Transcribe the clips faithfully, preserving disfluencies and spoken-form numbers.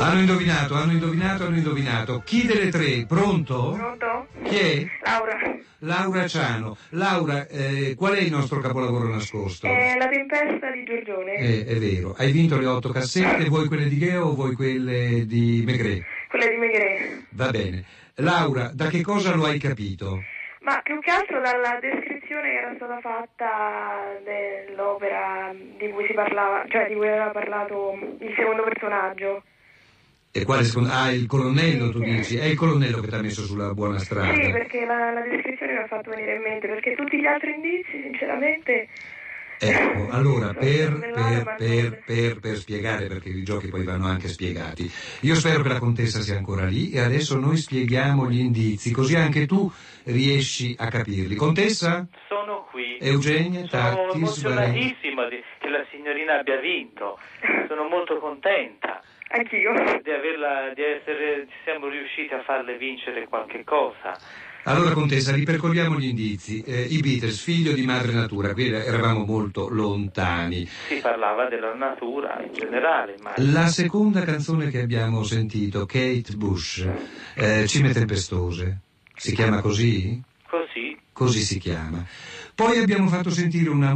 Hanno indovinato, hanno indovinato, hanno indovinato. Chi delle tre? Pronto? Pronto? Chi è? Laura. Laura Ciano. Laura, eh, qual è il nostro capolavoro nascosto? È La tempesta di Giorgione. Eh, è vero. Hai vinto le otto cassette, vuoi quelle di Gheo o vuoi quelle di Maigret? Quella di Maigret. Va bene. Laura, da che cosa lo hai capito? Ma più che altro dalla descrizione che era stata fatta dell'opera di cui si parlava, cioè di cui aveva parlato il secondo personaggio. E quale secondo? Ah, il colonnello, tu dici? È il colonnello che ti ha messo sulla buona strada. Sì, perché la, la descrizione mi ha fatto venire in mente, perché tutti gli altri indizi, sinceramente... Ecco, allora, per, sono per, nell'anima, per, non- per, per spiegare, perché i giochi poi vanno anche spiegati, io spero che la contessa sia ancora lì e adesso noi spieghiamo gli indizi, così anche tu riesci a capirli. Contessa? Sono qui. Eugenia, Sono Tatti, emozionatissima di, che la signorina abbia vinto. Sono molto contenta Anch'io. di averla, di essere, siamo riusciti a farle vincere qualche cosa. Allora, contessa, ripercorriamo gli indizi. Eh, I Beatles, figlio di madre natura, qui eravamo molto lontani. Si parlava della natura in generale, ma La seconda canzone che abbiamo sentito, Kate Bush, eh, Cime tempestose, si chiama così? così. Così si chiama. Poi abbiamo fatto sentire una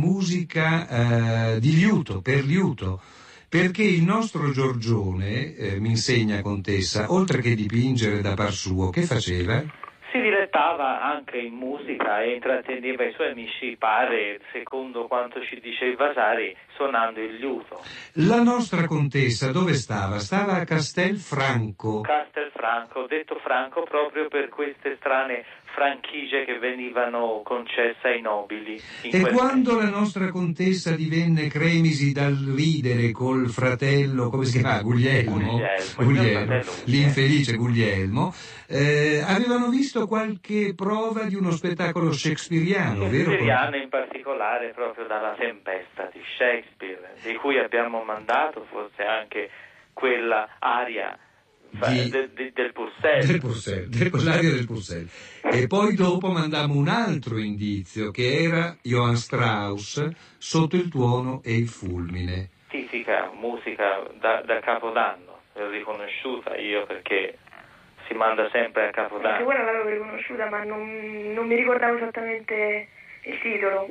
musica eh, di liuto, per liuto, perché il nostro Giorgione, eh, mi insegna contessa, oltre che dipingere da par suo, che faceva? Si dilettava anche in musica e intratteneva i suoi amici, pare, secondo quanto ci dice il Vasari, suonando il liuto. La nostra contessa dove stava? Stava a Castelfranco. Castelfranco, detto Franco proprio per queste strane franchigie che venivano concesse ai nobili. in E quel quando tempo. la nostra contessa divenne cremisi dal ridere col fratello, come si chiama? Guglielmo, Guglielmo, il Guglielmo, mio fratello Guglielmo. l'infelice Guglielmo, eh, avevano visto qualche prova di uno spettacolo shakespeariano, vero? Shakespeariana in particolare proprio dalla tempesta di Shakespeare, di cui abbiamo mandato forse anche quella aria Di- de- de- del Purcell. Del Purcell, del, l'aria del Purcell. E poi dopo mandammo un altro indizio che era Johann Strauss, Sotto il tuono e il fulmine. Tipica musica da, da Capodanno, l'ho riconosciuta io perché si manda sempre a Anche Capodanno. quella l'avevo riconosciuta, ma non, non mi ricordavo esattamente il titolo.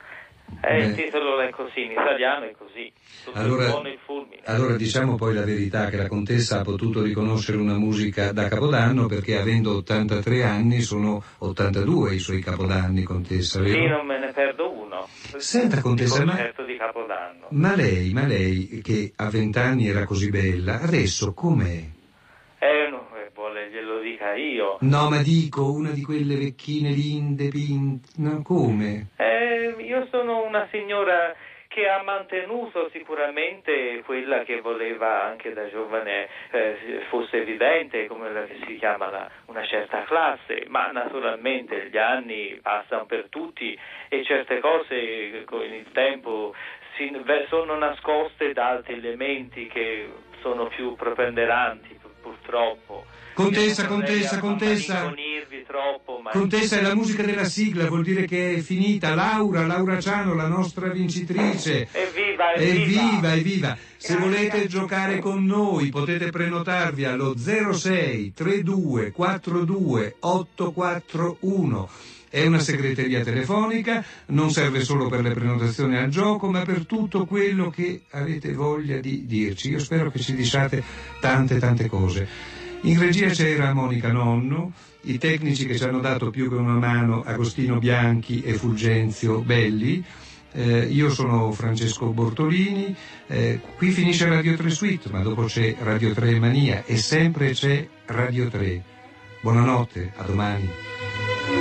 Eh, il Beh. titolo è così, in italiano è così, Sotto Allora- il tuono e il fulmine. Allora diciamo poi la verità, che la contessa ha potuto riconoscere una musica da Capodanno perché avendo ottantatré anni sono ottantadue i suoi Capodanni, contessa, vero? Sì, non me ne perdo uno. Senta, contessa, il ma- concerto di Capodanno. Ma lei, ma lei che a vent'anni era così bella, adesso com'è? Eh, no, eh, vuole glielo dica io. No, ma dico, una di quelle vecchine linde, pinte, no, come? Eh, io sono una signora che ha mantenuto sicuramente quella che voleva anche da giovane eh, fosse evidente, come la che si chiama la, una certa classe, ma naturalmente gli anni passano per tutti e certe cose con il tempo si, sono nascoste da altri elementi che sono più preponderanti purtroppo. Contessa, Io non vorrei contessa, contessa. ammalinconirvi troppo, ma Contessa, è la musica della sigla, vuol dire che è finita. Laura, Laura Ciano, la nostra vincitrice. evviva, Evviva, evviva! Se Grazie. volete giocare con noi potete prenotarvi allo zero sei trentadue quarantadue ottocentoquarantuno. È una segreteria telefonica, non serve solo per le prenotazioni al gioco, ma per tutto quello che avete voglia di dirci. Io spero che ci diciate tante tante cose. In regia c'era Monica Nonno, i tecnici che ci hanno dato più che una mano, Agostino Bianchi e Fulgenzio Belli. Eh, io sono Francesco Bortolini, eh, qui finisce Radio tre Suite, ma dopo c'è Radio tre Mania e sempre c'è Radio tre. Buonanotte, a domani.